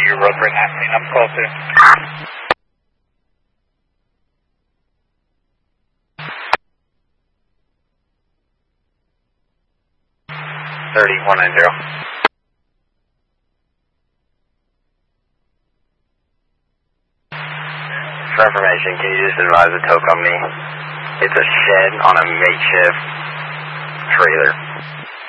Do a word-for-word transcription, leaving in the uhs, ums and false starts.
your road bridge happening up closer. thirty, one nine zero. For information, can you just advise the tow company? It's a shed on a makeshift trailer.